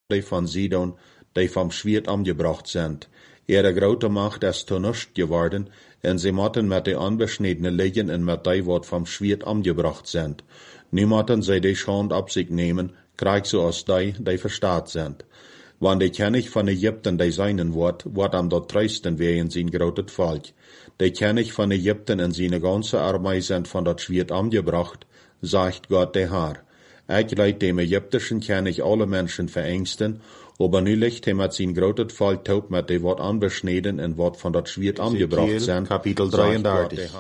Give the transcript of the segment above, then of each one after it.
die van Sidon, die vom Schwert umgebracht sind. Ihre grote Macht ist zu nichts geworden, en sie mochten mit de Unbeschnittenen liegen en mit die, wat vom Schwert umgebracht sind. Nu mochten sie die Schande ab sich nehmen, krieg so aus die verstaat sind. Wann de König von Ägypten die seinen wat am dort treisten wehen sein grotet Volk. De König von Ägypten en seine ganze Armee sind von dat Schwert umgebracht, sagt Gott der Herr. Ich leid dem ägyptischen König alle Menschen verängsten, aber nu liegt er mit sein grotet Volk taub mit de wat unbeschneden en wat von dat Schwert umgebracht sind. Kapitel 33.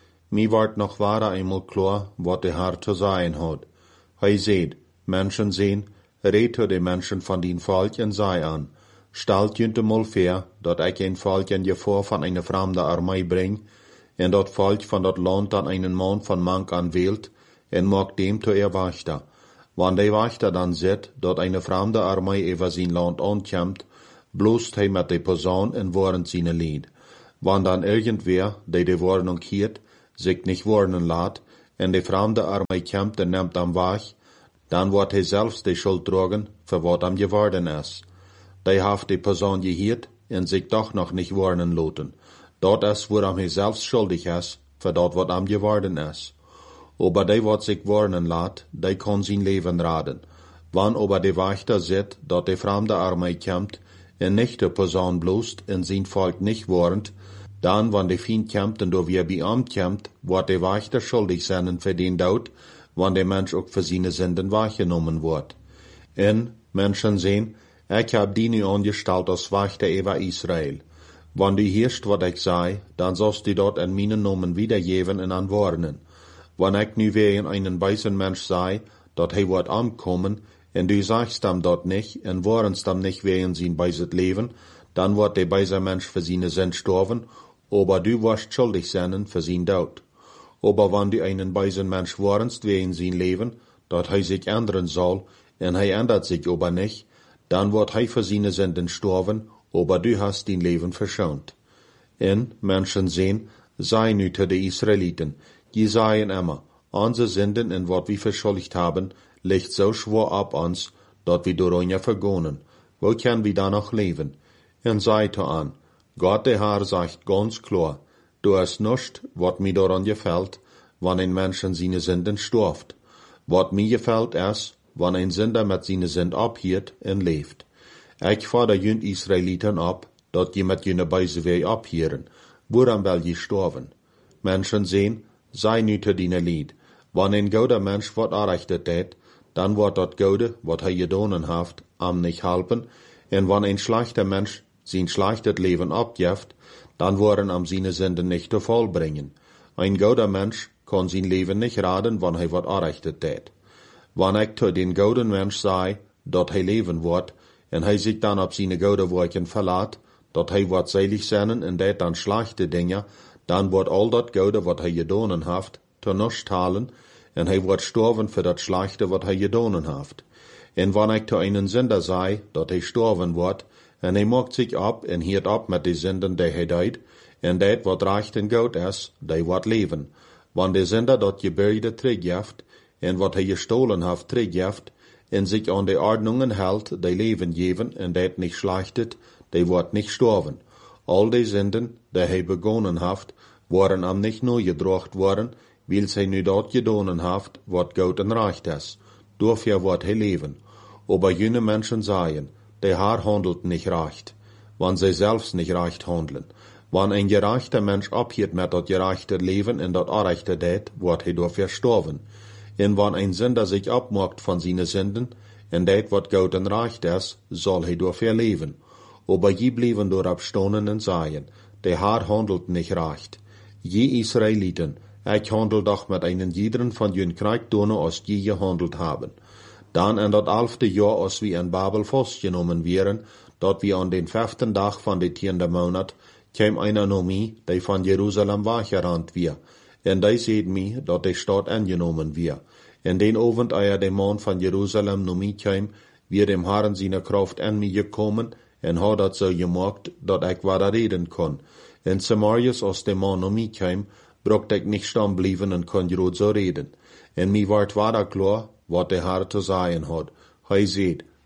Mi ward noch wahrer einmal klar, wat der Herr zu sein hat. Hei seht, Menschen sehen, red de Menschen von den Volk en sei an. Stalt jünte mal fair, dat ich ein Volk in Gefahr von einer fremden Armee bring, en dat Volk von dat Land an einen Mann von Mank an wählt, en mag dem zu ihr Wächter. Wann der Wächter dann sieht, dat eine fremde Armee über sein Land ankommt, bloßt hij mit de Posaun en warnt seine Lied. Wann dann irgendwer, der die Warnung hiert, sich nicht warnen lässt, en de fremde Armee kommt en nimmt am Weg, dann wird hij selbst die Schuld tragen, für wat am geworden ist. Die haft die Person gehiert en sich doch noch nicht warnen lassen. Dort ist, woran hij selbst schuldig ist, für dort wat am geworden ist. Aber die wat sich warnen lässt, die kann sein Leben raden. Wann aber die Wächter sieht, dat die fremde Armee kommt, en nicht die Person bloßt en sein Volk nicht warnt, dann, wann die Feind kommt und wie bei ihm kommt, wird die Wächter schuldig sein für den Tod, wann der Mensch auch für seine Sünden wahrgenommen wird. En, Menschen sehen, ich hab die nu angestellt als Wächter über Israel. Wann du hörst, wat ich sei, dann sollst du dort in meinen Namen wiedergeben und anwarnen. Wann ich nu wegen einen weisen Mensch sei, dat hij wird ankommen, en du sagst ihm dort nicht, en warnst ihm nicht wegen sein beiset Leben, dann wird der weise Mensch für seine Sünden sterben, aber du wirst schuldig sein für sein Tod. Aber wenn du einen weisen Mensch warnst wegen sein Leben, dat hij sich ändern soll, en hij ändert sich aber nicht, dann wird hij für seine Sünden sterben, aber du hast dein Leben verschont. En, Menschen sehen, sei nu zu den Israeliten, die seien immer, unsere Sünden en wat wir verschuldigt haben, liegt so schwer ab uns, dat wir daran vergonnen. Wo können wir da noch leben? En sei an, Gott der Herr sagt ganz klar, du hast nicht, wat mir daran gefällt, wann ein Mensch an seine Sünden stirbt. Wat mir gefällt ist, wann ein Sünder mit seine Sünden abhiert und lebt. Ich fordere jünd Israeliten ab, dat je mit jene Beise Weg abhieren, woran will je sterben. Menschen sehen, sei nu zu deine Lied. Wann ein guter Mensch wat errichtet hat, dann wird dat Gute, wat hij gedonen haft, am nicht helfen, en wann ein schlechter Mensch sein schlechtes Leben abgibt, dann worden am seine Sünden nicht zu vollbringen. Ein guter Mensch kann sein Leben nicht raten, wann hij wat errichtet hat. Wann ich zu den guten Mensch sei, dat hij leben wird, en hij sich dann auf seine gute Worten verlässt, dat hij wird selig sein en dat dann schlechte Dinge, dann wird all dat Gute, wat hij gedonen haft, zu nichts halen, en hij wird sterben für dat Schlechte, wat hij gedonen haft. En wann ich zu einen Sünder sei, dat hij sterben wird, en hij macht sich ab en hiert ab mit de Sünden, die hij deed, en dat wat recht en gut is, die wird leben. Wann der Sünder dat Gebäude teruggeeft, en wat hij gestohlen haft teruggeeft, en sich an de Ordnungen hält, die Leben geben, en dat nicht schlechtet, die wird nicht sterben. All die Sünden, die hij begonnen haft, worden am nicht nur gedrocht worden, weil hij nu dat gedonen haft, wat gut en recht is. Dafür wird hij leben. Aber jene Menschen sagen, der Herr handelt nicht recht, wann sie selbst nicht recht handeln. Wann ein gerechter Mensch abhiert mit dat gerechte Leben in dat unrechte dat, wird hij dafür sterben. En wann ein Sünder sich abmacht von seinen Sünden, en dat wat gut en recht is, soll hij dafür leben. Aber je blieben door abstonen en sagen, der Herr handelt nicht recht. Je Israeliten, ich handel doch mit einen jeden von jün Kriegdonen, als je gehandelt haben. Dann in dat 11. Jahr, als wir in Babel festgenommen wären, dat wir an den 5. Tag von de 10. Monat, kam einer noch mi, die von Jerusalem weggerannt wir. En die seht mi, dat die Stadt angenommen wir. In den Abend, der Mann von Jerusalem noch mi kam, wir dem Herrn seine Kraft an mir gekommen, en hat dat so gemacht, dat ich weiter reden kann. In Samarias, als der Mann noch mi kam, braucht ich nicht stehen bleiben und kann so reden. En mi ward weiter klar, wat der Herr zu sagen hat. Hij seht,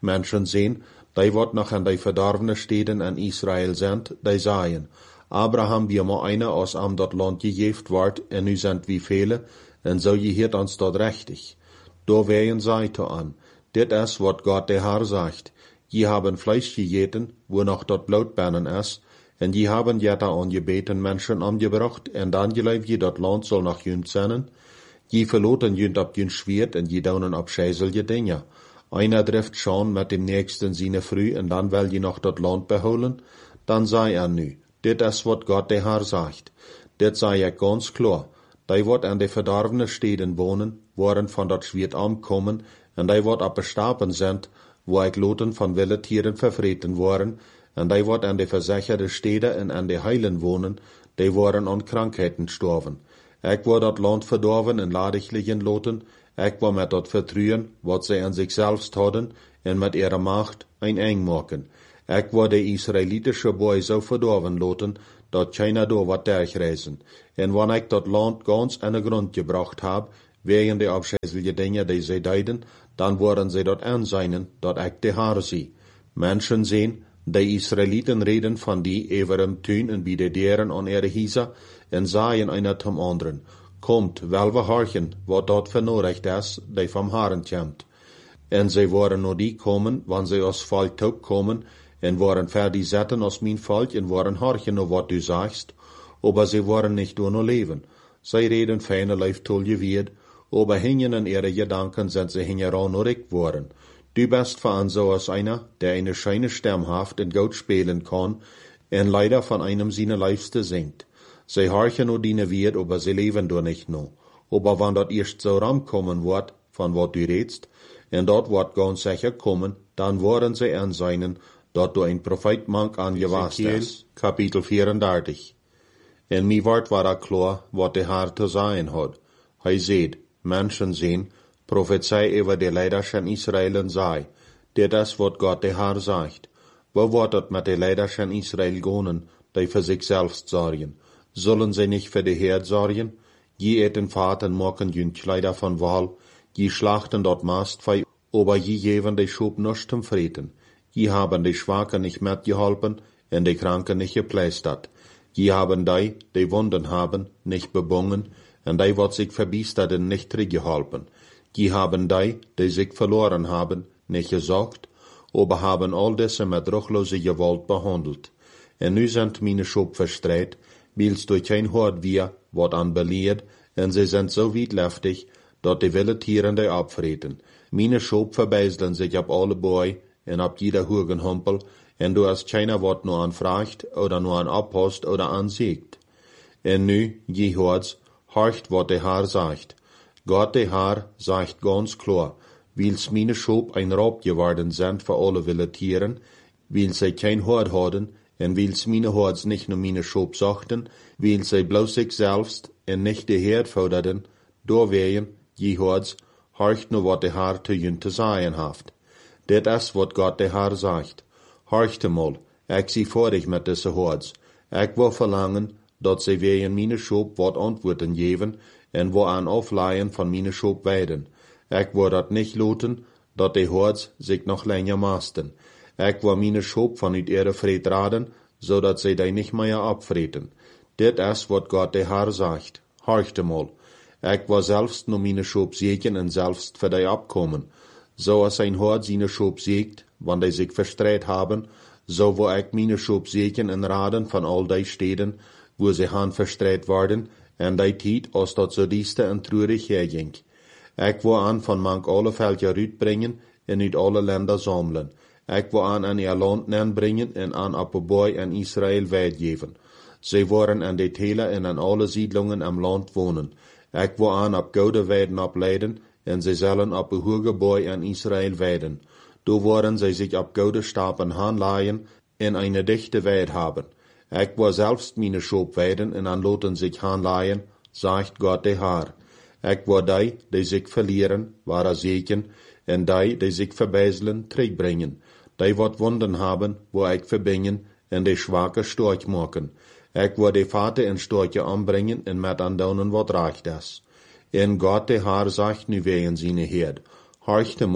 Menschen sehen, die wat noch an die verdorvene Städten an Israel sind, die sagen, Abraham wie maar einer aus am dat Land gejeft ward, en nu sind wie viele, en so gehiert ons dat rechtig. Da wehen sei to an, dit is wat Gott der Herr sagt, je haben Fleisch gegeten, wo noch dat Blutbannen is, en je haben jeta an gebeten Menschen angebracht, en dan geleif je dat Land soll nach jünd sennen, je verloten jünd ab jünd Schwert, en je daunen ab scheiselje Dinge. Einer trifft schon mit dem Nächsten seine früh, en dan will je noch dat Land beholen, dann sei nu, dit is wat Gott der Herr sagt. Dit sei ich ganz klar. Die wat an de verdorvene Städten wohnen, waren von dat Schwert ankommen, en die wat abgestorben sind, wo ich loten von wilde Tieren verfreten waren, en die wat an de versicherte Städte en an de Heilen wohnen, die waren an Krankheiten gestorben. Ich war dat Land verdorven en ladiglichen loten, ich war mit dat vertrühen, wat sie an sich selbst hadden, en mit ihrer Macht ein eng machen. Ich war de israelitische Boy so verdorven loten, dat keiner do wat durchreisen. En wann ich dat Land ganz an den Grund gebracht hab, wegen de abscheuliche Dinge, die sie deiden, dann worden sie dort anseinen, dat ich de Herr sie. Menschen sehen, die Israeliten reden von die everem Tün en bei de deren an ihre Hieser, en sagen einer zum anderen, kommt, wel we horchen, wat dort vernorecht is, die vom Herrn kommt. En sie waren nur die kommen, wann sie aus Volk taub kommen, en waren fertig zetten aus mein Volk, en waren horchen nur wat du sagst, aber sie waren nicht nur leben. Sie reden feine Leif tolje wird, aber hingen in ihre Gedanken sind sie hingeran nur ich worden. Du bist von so als einer, der eine scheine Stammhaft in Gold spielen kann, en leider von einem seiner Leifste singt. Sie horchen nur die wird, aber sie leben doch nicht nur. Aber wann dort erst so rankommen wird, von wat du redst, en dort wird ganz sicher kommen, dann worden sie anseinen, dort du ein Prophet mank angewast ist. Kapitel 34. En mi wort war klar, wat der Herr zu sein hat. Hij seht, Menschen sehen, prophezei über die Leiderschen Israelen sei, der das, wat Gott der Herr sagt. Wo wird dort mit den Leiderschen Israel gehen, die für sich selbst sorgen? Sollen sie nicht für die Herd sorgen? Je eten Vaten machen jün Kleider von Wahl, je schlachten dort Mastfei, aber je geben die Schub nicht zum Frieden. Je haben die Schwachen nicht mitgeholfen, und die Kranken nicht geplästert. Je haben die Wunden haben, nicht bebungen, und die, wat sich verbiesterten, nicht zurückgeholfen. Je haben die sich verloren haben, nicht gesorgt, aber haben all diese mit ruchlose Gewalt behandelt. Und nu sind meine Schub verstreut, weil's durch kein Hort wir, wat an beliert, und sie sind so witleftig, dat die wilde Tieren die abfreten. Meine Schub verbeiseln sich ab alle Boi, en ab jeder Hugenhumpel, en du hast keiner wat nur anfragt, oder nur an abhost oder ansiegt. En nu, je hort's, horcht wat der Herr sagt. Gott der Herr sagt ganz klar, weil's meine Schub ein Raub geworden sind für alle wilde Tieren, weil sie kein Hort hatten, en weil's meine Horts nicht nur meine Schub sachten, weil sie bloß sich selbst en nicht die Herd forderten, da wehen, je Horts, horcht nur wat der Herr zu jün zu sagen haft. Dit is wat Gott der Herr sagt. Horchte mal, ich sie vor dich mit diese Horts. Ich will verlangen, dat sie wegen meine Schub wat Antworten geben, en wo an Aufleihen von meine Schub weiden. Ich will dat nicht loten, dat die Horts sich noch länger masten. Ich will meine Schub von ut ihre Fried raden, so dat sie die nicht mehr abfreten. Dit is wat Gott der Herr sagt. Horchte mal, ich will selbst nur meine Schub segnen en selbst für die abkommen. So als ein Hort seine Schub siegt, wann die sich verstreut haben, so wo ich meine Schub segnen en raden von all die Städten, wo sie han verstreut worden, en die Tiet, als dat so dieste en treurig herging. Ich will an von mank alle Völker rütbringen, en uit alle Länder sammeln. Ich will an ihr Land bringen, en an Appoboi en Israel weitgeben. Sie wollen an die Täler en an alle Siedlungen am Land wohnen. Ich will an ab Goude Weiden ableiden, en sie sollen ab Behugeboi an Israel weiden. Do wollen sie sich ab Goude Stapen hanleihen, en eine dichte Weid haben. Ich will selbst meine Schub weiden, en an loten sich hanleihen, sagt Gott der Herr. Ich will die sich verlieren, wahre Segen, en die sich verbeiseln, terugbringen. Die wat Wunden haben, wo ich verbringen, en die Schwache storch machen. Ich will die Vater in Storche anbringen, en mit andaunen wat reicht es. En Gott der Herr sagt nu wegen seine Herd. Horchte mal,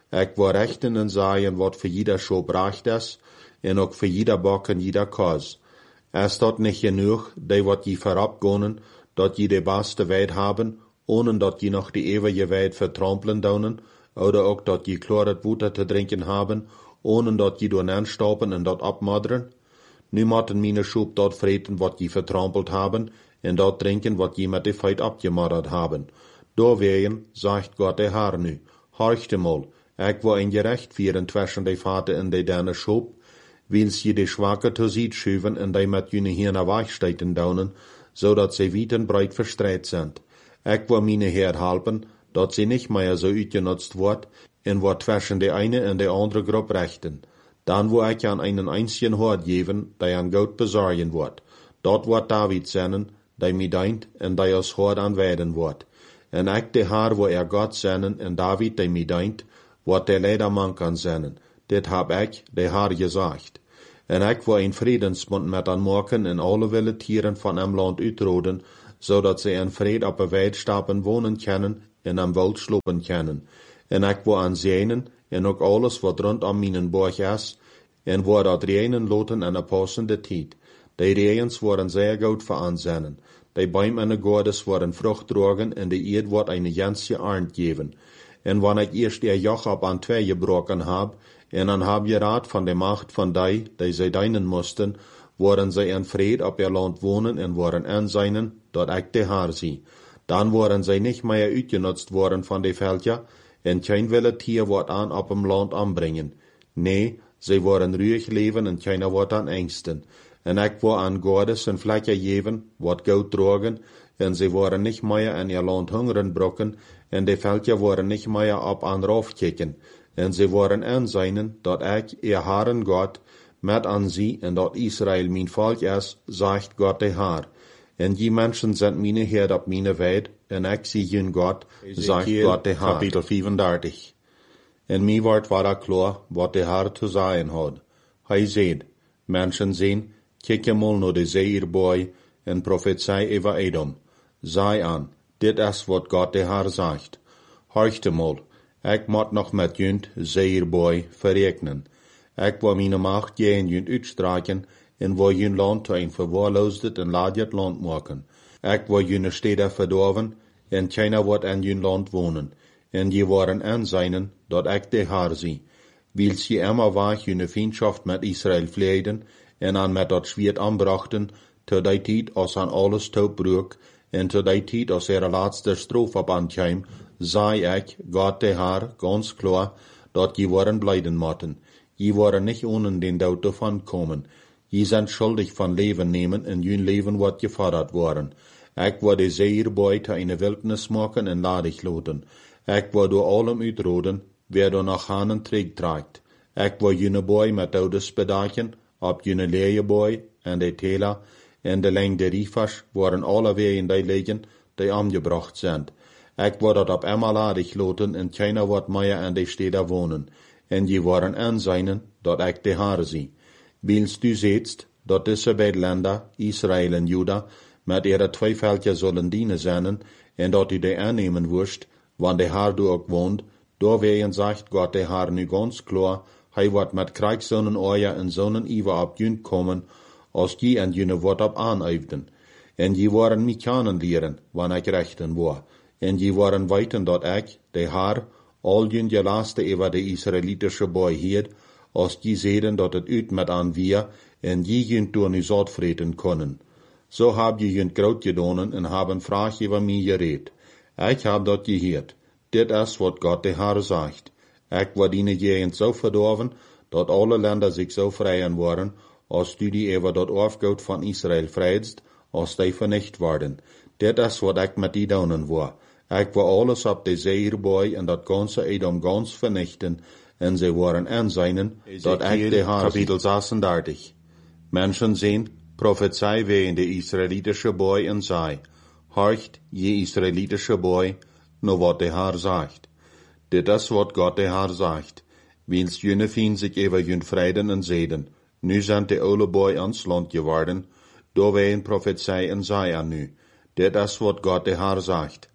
Ik wil rechten en zaaien wat voor jeder schop recht is, en ook voor jeder bok en jeder kos. Is dat niet genoeg, die wat je voorop gonen, dat je de beste wijd hebben, ohne dat je nog de eeuwige wijd vertrampelen daunen, oder ook dat je klaar het water te drinken hebben, ohne dat je door aanstoppen en dat opmodderen? Nu moeten mijn schop dat vreten wat je vertrampeld hebben, en dat drinken wat je met de feit opgemodderd hebben. Doorwegen, zegt God de Heer nu, horchte mal, ik wil een gerecht vieren tussen de vaten en de denne schop, wils je de Schwache te ziet schuiven en die met jene Hirne wegsteken daunen, zodat ze wiet en breit verstreit zijn. Ik wil mijn Heer helpen, dat ze niet meer zo uitgenutzt wordt, en wordt tussen de eine en de andere groep rechten. Dan wil ik aan einen einzigen hoort geven, die aan goud bezorgen wordt. Dat wordt David zenden, die mij dient, en die als hoort aanwijden wordt. En ik de Heer wil God zenden, en David die mij dient, wordt de leiderman kan zenden. Dit heb ik, de Heer, gezegd. En ik wil een vredensbond met hen maken en alle wilde tieren van hem land uitroden, zodat ze in vrede op een weidstappen wonen kunnen en am wild slopen kunnen. En ik wil aan zijnen, en ook alles wat rondom mijn borg is, en waar dat reinen loten en een passende tijd. Die reens worden zeer goed voor aanzennen. Die boom en de godes worden vrucht drogen, en de eed wordt een jensje arnd geven. En wanneer ik eerst de joch op aan twee gebroken heb, en dan heb je raad van de macht van die zij dienen moesten, worden zij in vrede op je land wonen en worden aanzijnen, dat ik de Heer zie. Dan worden zij niet meer uitgenutzt worden van de veldja, en geen wilde tier wordt aan op hem land aanbrengen. Nee, zij worden ruhig leven en keiner wordt aan angsten. En ik wil aan godes en vlekken geven, wat goud drogen, en zij worden niet meer in je land hungeren brokken, en de veldja worden niet meer op aan rauf kicken. En zij worden aanzijnen, dat ik, ihr Herren God, met aan zie, en dat Israël mijn volk is, zegt God de Heer. En die mensen zijn mijn Heer op mijn weid, en ik zie hun God, zegt God de Heer. Kapitel 35. En mij wordt waar klaar, wat de Heer te zeggen had. Hij zegt, mensen zien, kijk mal naar de zeerboi, en profetie over Edom. Zei aan, dit is wat God de Heer zegt. Horchte mal, ik moet nog met junt zeerboi verrekenen. Ik wil mijn macht tegen junt uitstrijken, en wil jun land te een verwaarloosd en laadjet land maken. Ik wil june steden verdorven, en keiner wordt in jun land wonen. En je worden aanzijnen, dat ik de Heer zie. Wils je immer weg june vriendschaft met Israël vleiden, en aan met dat zwiert aanbrachten, te die tijd als aan alles toebroek, en te die tijd als laatste stroof op aankwam, zei ik, God de Heer, ganz klaar, dat je worden blijden moeten. Je worden niet ohne den dood ervan komen. Je zijn schuldig van leven nemen, en je leven wordt gefordert worden. Ik wil de zeerboi te een wildnis maken en ladig loten. Ik wil door allem uitroden, wer door nach hanen trekt. Ik wil jene boy met oudes bedaken, op jene leerboi en de tela, en de leng de riefers worden alle wegen die liggen, die aangebracht zijn. Ik wil dat op eenmaal ladig loten, en keiner wordt meer in de steden wonen. En je worden aanzijnen, dat ik de Heer zie. Wils du ziet, dat deze beide landen, Israël en Juda, met ihre twee veldjes zullen dienen zijn, en dat u die aannemen worst, want de Heer du ook woont, doorwegen zegt God de Heer nu ganz klaar, hij wordt met krijgszonen oor en zonen iwer op jun komen, als je en june wordt op aanuifden. En je worden mij kennen leren, wanneer ik rechten word. En je worden weten dat ik, de Heer, al jun gelaste over de Israëlitische boy hield, als je zeden dat het uit met aan wir, en je jun door nu zot vreten kunnen. Zo heb je jun groot gedonen en hebben vraag over mij gereed. Ik heb dat gehoord. Dit is wat God de Heer zegt. Ik word die gegend zo verdorven, dat alle landen zich zo vrijen worden, als du die over dat erfgoed van Israël vrijst, als die vernicht worden. Dit is wat ik met die doen wil. Ik wil alles op de zeerboi en dat ganze Edom gans vernichten, en ze worden aanzijnen, dat ik de Heer. Kapitel 36. Mensen zien, profetie wegen de Israëlitische boy en zei, horcht, je Israëlitische boy, nur wat de Heer zegt. Dit is wat God de Heer zegt. Wils june vien zich over jun vreden en zeden. Nu zijn de oude boy ans land geworden, door wij een profetie en zei aan nu. Dit is wat God de Heer zegt.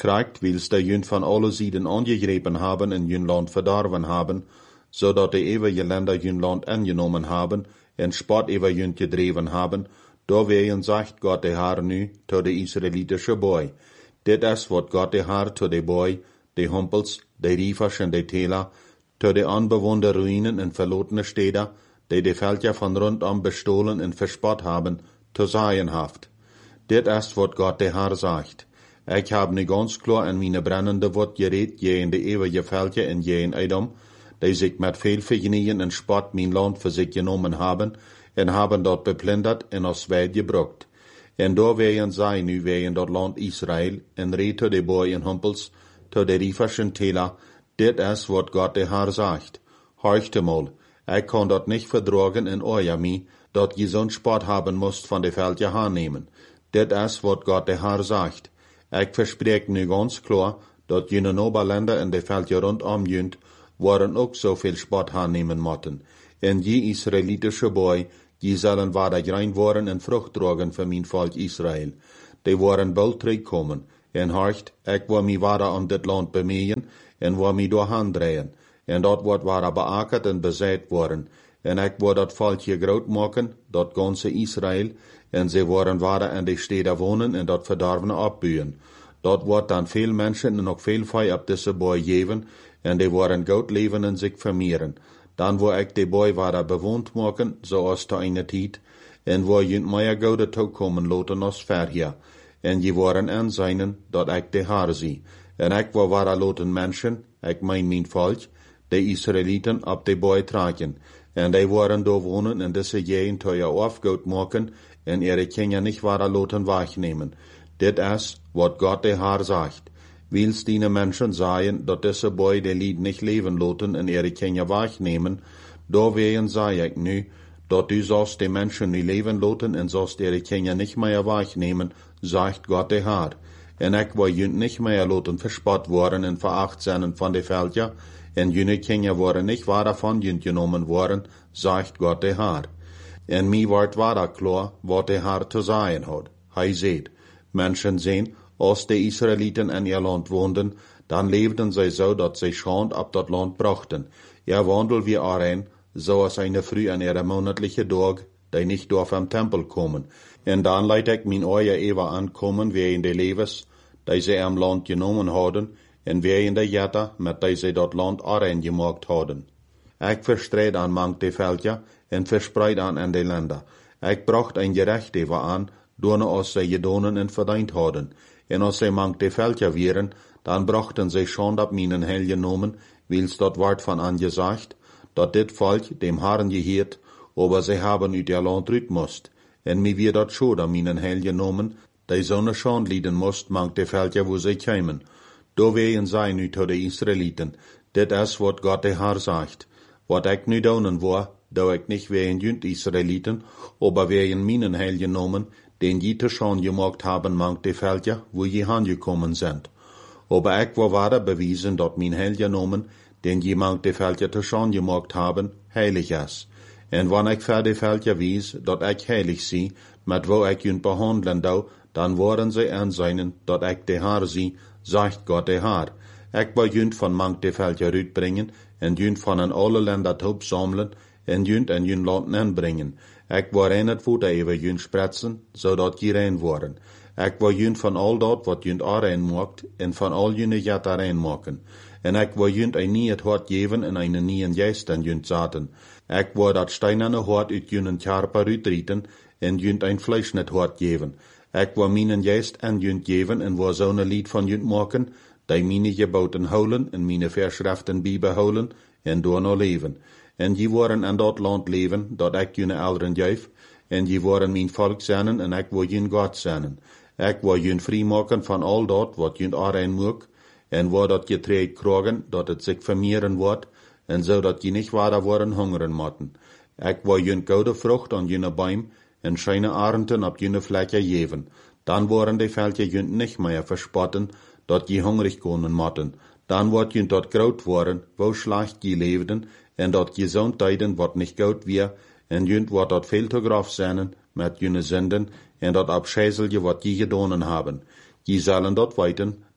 kriegt, wils der jünt von alle Seiten angegriffen haben en jün Land verdorven haben, so dat de ewige Länder jün Land angenommen haben, en Spott über jünt gedreven haben, da wehen sagt Gott de Haar nu, to de israelitische Boy. Dit is wat Gott de Haar to de Boy, de Humpels, de Riefers en de Täler, to de unbewohnte Ruinen en verlotene Städte, de Völker von rundum bestohlen en verspott haben, zu sein haft. Dit is wat Gott de Haar sagt. Ich hab nu ganz klar in meine brennende Wort geredet, je in de ewige Völker en je in Edom, die sich mit viel Vergnügen en Spott mein Land für sich genommen haben, en haben dort beplündert en aus Welt gebracht. En da wehen zij nu wehen dat Land Israel, en reed to de Boy en Humpels, to de Riefers en Täler, dit is wat Gott de Haar sagt. Horchte mal, ich kann dat nicht verdragen in euer mi, dat je zo'n Spott haben musst von de Völker hernehmen. Dit is wat Gott de Haar sagt. Ich verspreek nu ganz klar, dat jene Oberländer en de Völker rundom jünt, waren ook zoveel Spott hernehmen motten. En je israelitische Boy, die zullen waar rein worden en Frucht dragen für mein Volk Israel. Die waren bald terugkommen. En horcht, ich wil mi waar an dit Land bemeien, en wil mi doorheen drehen. En dat wordt waar beackert en bezet worden. En ik wil dat volkje groot maken, dat ganze Israel, en ze worden waar in de steden wonen en dat verdorvene opbuien. Dat wordt dan veel mensen en ook veel vee op deze boy geven, en die worden goed leven en zich vermehren. Dan wil ik de boy waar bewoond maken, zoals te eine tijd, en wil je meer goede toekomen laten als verher. En je worden aanzien dat ik de Haar zie. En ik wil waar laten mensen, ik mijn volk, de Israëlieten op de boy tragen. En die worden daar wonen en deze jeen teuer aufgoed maken, en ihre Kinder nicht waar laten wegnemen. Dit is wat Gott de Haar sagt. Wils die Menschen sagen, dat deze boy de Lied nicht leben laten en ihre Kinder wegnemen, da wehen sei ich nu, dat du sollst die Menschen nicht leben laten en sollst ihre Kinder nicht mehr wegnemen, sagt Gott de Haar. En ik wil jünt nicht mehr laten verspott worden en veracht zijn van de Völker, en jüne Kinder worden nicht waar davon jünt genommen worden, sagt Gott de Haar. En mi wordt waar klar, wat de Haar te zeggen had. Hij zegt, Menschen sehen, als de Israeliten in ihr Land woonden, dann lebten sie so, dat sie Schand ab dat Land brachten. Ihr wandel wie ein, so als eine früh an ihre monatliche Tag, die nicht durch am Tempel kommen. En dann leid ich min euer Ewa ankommen, wie in de Leves, die sie am Land genommen hadden, en wie in de Jette, mit die sie dat Land gemacht hadden. Ich verstreed an mank de Völker, en verspreid an de Länder. Ich bracht ein Gerecht Ewa an, door als sie gedonen en verdient hadden. En als sie mank de Völker wären, dann brachten sie Schand ab minen Hell genommen, wils dat ward von angesagt, dat dit Volk dem Herrn geheert, aber sie haben uit ihr Land rüt musst. En mi wir dat schon ab minen Hell genommen, die so ne Schand lieden musst, mank de Völker, wo sie kämen. Do wehen sei nu to de Israeliten, dit is wat Gott de Haar sagt. Wat ik nu donen war, do ik nicht wehen jünt Israeliten, aber wehen minen Hell genommen, den je te schon gemacht haben mank de Völker, wo je angekommen sind. Aber ich war wahre bewiesen, dat mein Heil genommen, den je mank de Völker te schon gemacht haben, heilig is. En wann ich für de Völker wies, dat ich heilig sie, mit wo ich jünt behandeln dau, dann worden sie ansehen, dat ich de Haar sie, sagt Gott de Haar. Ich will jünt von mank de Völker rütbringen, en jünt von an alle Länder taub sammeln, en jünt an jünt Land anbringen. Ich wil reinet voeten over jünt spretsen, zodat je rein worden. Ik wil jünt van al dat wat jünt rein maakt, en van al jüne jette rein maken. En ik wil jünt een nieuw hart geven en een nieuwe geest aan jünt zaten. Ik wil dat steinerne hart uit jünen Körper uitrieten, en jünt een vleesnet hart geven. Ik wil mijn geest aan jünt geven, en wil zo'n lied van jünt maken, die mijn geboten houden, en mijn verschriften bijbehouden, en door nog leven. En je worden in dat land leven, dat ik june ouderen geef, en je worden mijn volk zijn, en ik wil jun God zijn. Ik wil jun vrij maken van al dat wat jun aanrein moet, en waar dat je treed krijgen, dat het zich vermehren wordt, en zodat je niet waar worden hongeren moeten. Ik wil jun goede vrucht aan june boom, en schijne arenden op june vlekken geven. Dan worden de velden jun niet meer verspotten, dat je hungrig kunnen moeten. Dan wordt jun dat groot worden, wo slecht je leefden, en dat gezondheden wat niet goed weer, en jünt wordt dat veel te grof zijn met june zinden, en dat abscheiselje wat je gedonen hebben. Je zullen dat weten,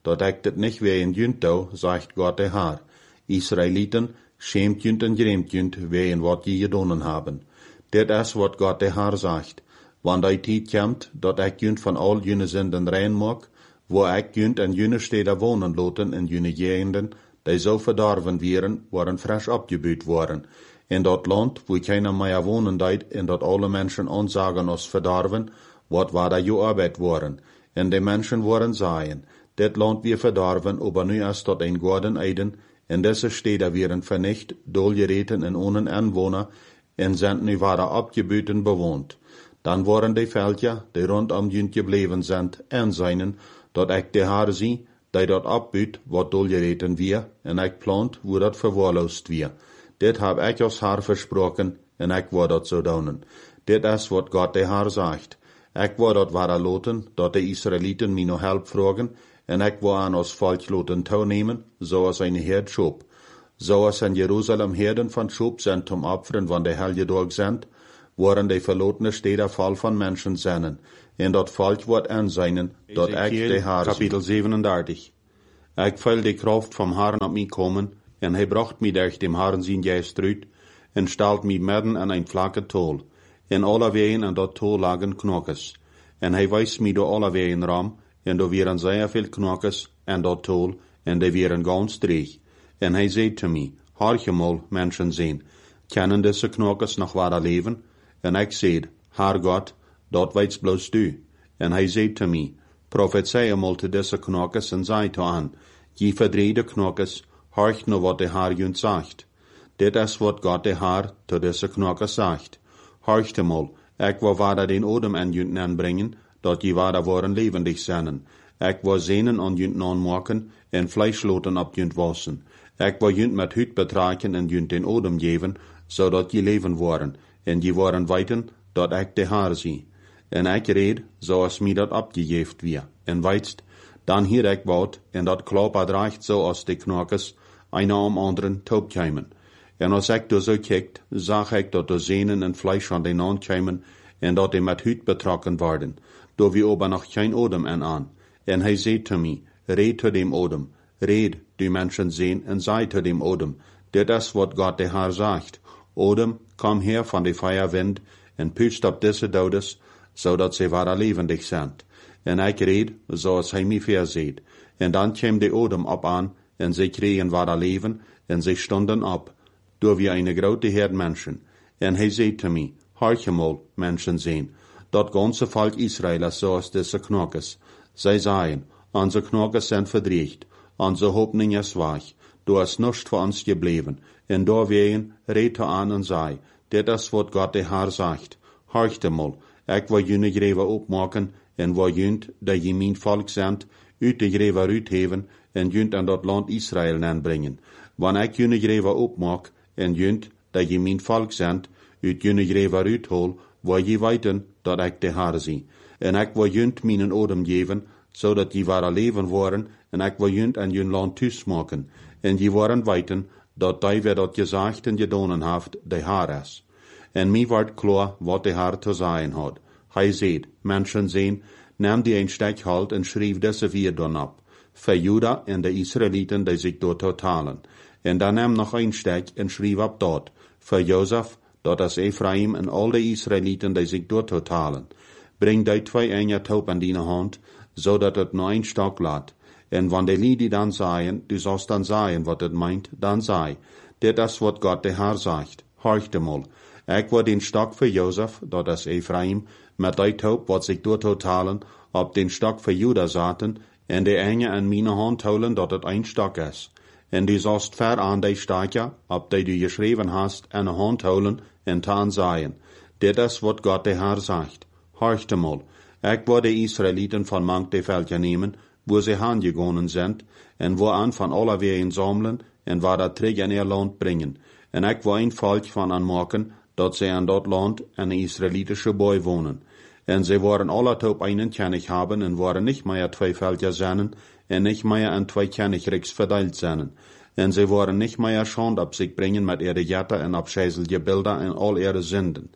dat ik het nicht wie een junt doe, zegt God de Heer. Israeliten, schämt junt en grämt junt, wegen wat je gedaan hebben. Dit is wat God de Heer zegt. Wanneer die tijd komt, dat ik junt van al jene zinden rein maak, wo ik junt en jene steden wonen laten in jene gegenden, die zo verdorven wären, waren frisch opgebouwd worden. In dat land, wo keiner mehr wonen deed, en dat alle mensen ons sagen als verdorven, wat waar da je arbeid waren. En de mensen waren zeien, dit land wir verdorven, aber nu is tot een Gordon eiden, en deze steden wären vernicht, doelgereten en ohne Anwohner, en sind nu waren opgebouwd en bewoond. Dan waren de veldja, die rondom junt gebleven sind, en zijnen, dat ik de Heer zie, die dat opbouwt, wat doelgereten weer, en ik plant, wo dat verwaarloosd weer. Dit heb ik als Heer versproken, en ik wou dat zo doen. Dit is wat God de Heer zegt. Ik wou dat waren loten, dat de Israëlieten mij nog help vragen, en ik wou aan ons volk loten toenemen, zoals een Herd Schop. Zoals in Jeruzalem Herden van Schop zijn zum Opfern van de Helgedag zijn, waren de verlotene steden vol van mensen zijn, en dat volk wordt aanzien, dat ik de Heer Kapitel 37. Ik viel de kracht vom Herrn op mij komen, en hij bracht mij durch dem Herrn zijn geest uit, en stelt mij midden in een vlakke tol. In alle wegen in dat tol lagen knokes. En hij wijst mij door alle wegen ram, en door wären zeer veel knokes, en dat tol, en die wären ganz dreig. En hij zei te mij, horch mal, mensen zien, kennen deze knokes nog waar leven? En ik zei, Herr God, dat weet bloos du. En hij zei te mij, profeteer mal te deze knokes, en zei te aan, je verdrede knokes, horch nu wat de Heer junt zegt. Dit is wat God de Heer te deze knokes zegt. Horcht mal, ik wil waarder den odem en junt aanbrengen, dat je waarder worden levendig zijn. Ik wil zenen aan junt aanmaken, en vleesloten op junt wassen. Ik wil junt met huid betraken en junt den odem geven, zodat je leven worden, en je worden weten, dat ik de Heer zie. En ik reed, zoals mij dat opgegeven weer, en weitst, dan hier ik woud, en dat klopper draagt zoals de knokes, een om anderen toepkeimen. En als ik door zo kijkt, zag ik dat de zenen en vlees van den aankeimen, en dat die met huid betrokken worden, door wie aber nog geen odem aan. En hij zei te mij, reed te dem odem, reed, die mensen zien, en zei te dem odem, dit is wat God de Heer zegt, odem, kom her van de feuerwind, en puust op deze dodes, zodat ze waren levendig zijn. En ik reed, zoals hij mij verzeet, en dan kwam de odem op aan, en ze kregen waren leven, en ze stonden op, door wie een grote herd mensen. En hij zei te mij, horch mal, mensen zien, dat ganze volk Israël is zoals deze knokes. Zij zeiden, onze knokes zijn verdreigd, onze hoopning is weg, du is nichts voor ons gebleven, en doorwegen reed aan en zei, dit is wat God de Heer zegt, horch mal, ik wil jullie greven opmaken, en wil junt, dat je mijn volk zendt, uit de greven uitheven, en junt aan dat land Israël aanbrengen. Wanneer ik jullie greven opmaak, en junt, dat je mijn volk zendt, uit jullie greven uithol, wil je weten, dat ik de Heer zie. En ik wil junt mijn odem geven, zodat je waren leven worden, en ik wil junt aan jullie land thuis maken. En je worden weten, dat die weer dat gezegd en gedaan heeft, de Heer is. En mij wordt klaar wat de Heer te zeggen had. Hij zei, mensen zien, neem die een stuk halt en schreef deze vier dan op. Voor Juda en de Israëlieten die zich door totalen. En dan neem nog een stuk en schreef op dat. Voor Jozef, dat is Ephraim en al de Israëlieten die zich door totalen. Breng die twee enge taub aan die hand, zodat het nog een stok laat. En wanneer de lieden dan zeggen, du zost dan zeggen wat het meint, dan zei, dit is wat God de Heer zegt. Horch mal, ik wil den stok voor Jozef, dat is Ephraim, met die taub wat zich door totalen, op den stok voor Juda zaten, en de enge aan mijn hand houden dat het een stok is. En du zost ver aan die stokje, op die du geschreven hast, aan de hand houden, en dan zeggen, dit is wat God de Heer zegt. Horch mal, ik wil de Israëlieten van mank de veldje nemen, wo ze aangegonen zijn, en wo aan van alle wegen samelen, en waar dat terug in ihr land brengen. En ik wil een volk van aanmaken, dat ze aan dat land een Israëlitische boy wonen. En ze worden alle op einen König haben, en worden niet meer twee veldje zijn, en niet meer aan twee Königreichs verdeeld zijn. En ze worden niet meer schande op zich brengen met ihre Jätter en afscheißelige Bilder en al ihre Sünden.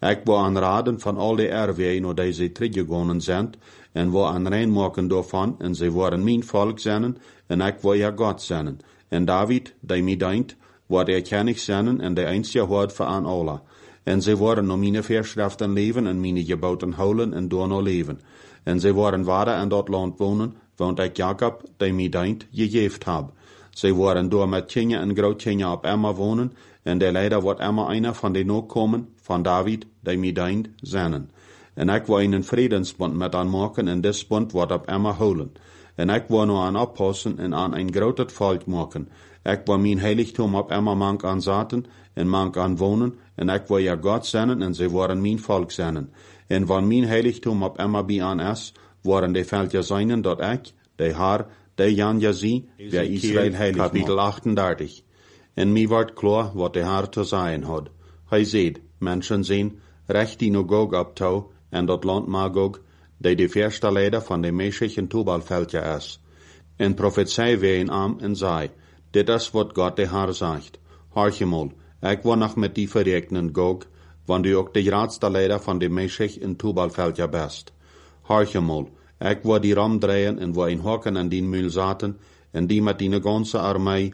Ik wil aanraden van al de erween waar deze teruggegaan zijn, en wil aanreinmaken daarvan, en zij worden mijn volk zijn, en ik wil ja God zijn. En David, die mij dient, wordt erkennig zijn, en de einzige hoort voor aan Allah. En zij worden naar mijn verschriften leven, en mijn geboten houden, en door leven. En zij worden waardig in dat land wonen, want ik Jacob, die mij dient, gegeven heb. Zij worden door met kinderen en grootkinderen op Emma wonen, en de leider wordt Emma einer van de nakomen van David, die mij dient, zijn. En ik wil een vredesbond met aan maken, en dit bond wordt op Emma houden. En ik wil nu aan oppassen en aan een groot volk maken. Ik wil mijn heiligtum op Emma mank aanzaten, en mank aan wonen, en ik wil ja God zijn, en zij worden mijn volk zijn. En van mijn heiligtum op Emma bij aan is, worden de veldje zijn dat ik, de haar, de Jan Jazie, bij Israël heilig kapitel 38. En mij wordt klaar wat de haar te zijn had. Hij zegt, mensen zien, recht die nu Gog op touw, en dat land Magog, die de eerste leider van de Meshech en Tubalveldje is. En profetie ween aan en zei, dit is wat God de haar zegt. Hartjemol, ik wil nog met die verrekenen Gog, want u ook de grootste leider van de Meshech en Tubalveldje best. Hartjemol, ik wil die ram draaien en wil een hokken aan die muil zaten, en die met die ganze armee